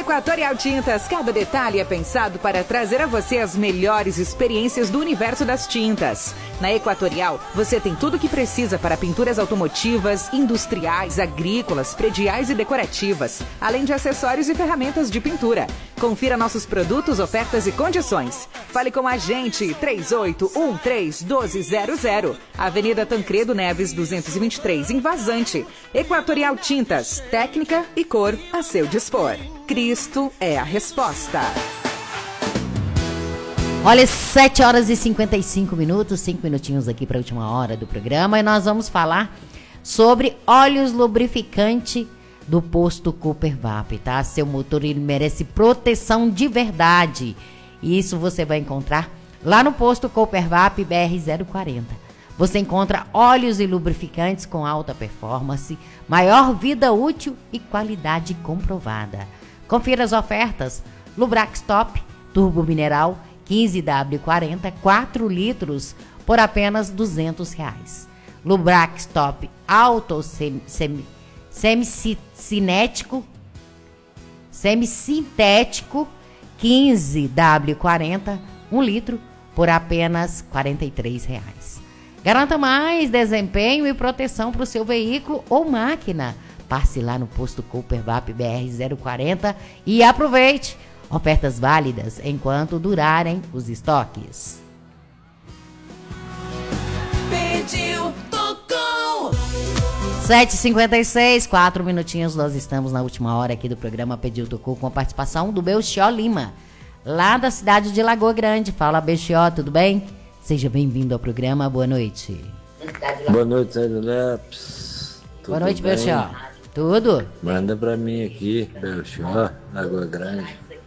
Equatorial Tintas, cada detalhe é pensado para trazer a você as melhores experiências do universo das tintas. Na Equatorial, você tem tudo o que precisa para pinturas automotivas, industriais, agrícolas, prediais e decorativas, além de acessórios e ferramentas de pintura. Confira nossos produtos, ofertas e condições. Fale com a gente, 3813-1200, Avenida Tancredo Neves, 223, em Vazante. Equatorial Tintas, técnica e cor a seu dispor. Cristo é a resposta. Olha, 7 horas e 55 minutos, 5 minutinhos aqui para a última hora do programa. E nós vamos falar sobre óleos lubrificante do posto Cooper VAP, tá? Seu motor, ele merece proteção de verdade. E isso você vai encontrar lá no posto Cooper VAP BR-040. Você encontra óleos e lubrificantes com alta performance, maior vida útil e qualidade comprovada. Confira as ofertas. Lubrax Top Turbo Mineral 15W40, 4 litros por apenas R$200. Lubrax Top Alto Semissintético 15W40, 1 litro por apenas R$43. Garanta mais desempenho e proteção para o seu veículo ou máquina. Passe lá no posto Cooper VAP BR-040 e aproveite. Ofertas válidas enquanto durarem os estoques. Pediu, tocou. 7h56, 4 minutinhos, nós estamos na última hora aqui do programa Pediu, tocou, com a participação do Belchió Lima, lá da cidade de Lagoa Grande. Fala, Belchió, tudo bem? Seja bem-vindo ao programa, boa noite. Boa noite, Célio Lopes. Boa noite, Belchió. Tudo? Manda pra mim aqui, Belchió, Lagoa Grande.